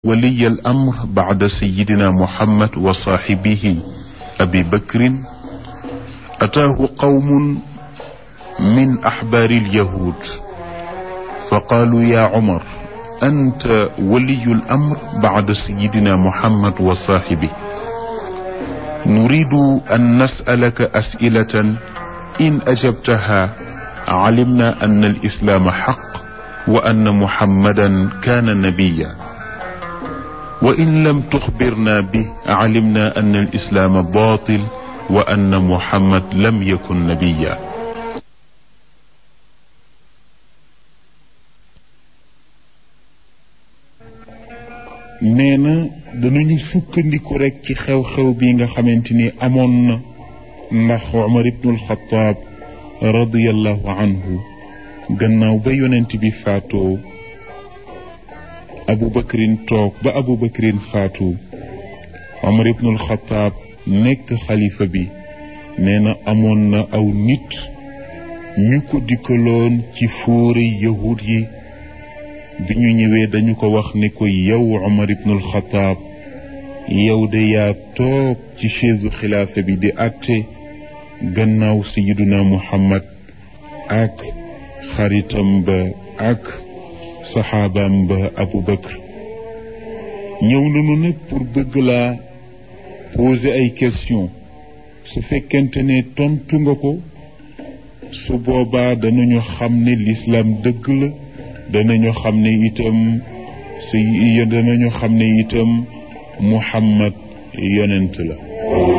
ولي الأمر بعد سيدنا محمد وصاحبه أبي بكر أتاه قوم من أحبار اليهود فقالوا يا عمر أنت ولي الأمر بعد سيدنا محمد وصاحبه، نريد أن نسألك أسئلة إن أجبتها علمنا أن الإسلام حق وأن محمدا كان نبيا، وإن لم تخبرنا به علمنا أن الإسلام باطل وأن محمد لم يكن نبيا. neena dañu sukkandiku rek ci xew-xew bi nga xamanteni amoon na ndax Umar ibnul Xattaab radiyallahu anhu gannaaw ba yonent bi faatoo Abu Bakrin toog ba Abu Bakrin faatu Umar ibnul Xattaab nekk xalifa bi neena amoon na aw nit ñu ko dikkaloon ci fóore yahud yi bi ñu ñëwee dañu ko wax ne ko yow Umar ibnul Xattaab yow de yaa toog ci chaise xilaafa bi di àtte gannaaw sayyiduna Muhammad ak xaritam ba ak saxaabaam ba Abu Bakr. ñëw nañu nag pour bëgg laa poser ay question su fekkente ne tontu nga ko su boobaa danañu xam ne l'islam dëgg la, danañu xam ne itam Muhammad yonent la.